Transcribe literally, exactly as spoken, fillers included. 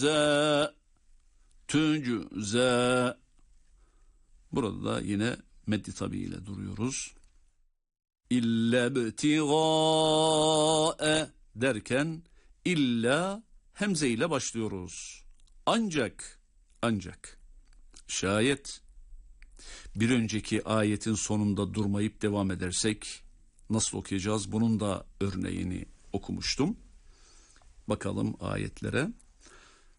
ze tücze. Burada da yine meddi tabi ile duruyoruz. İlle btigâe derken illa hemze ile başlıyoruz. Ancak, ancak, şayet bir önceki ayetin sonunda durmayıp devam edersek nasıl okuyacağız? Bunun da örneğini okumuştum. Bakalım ayetlere.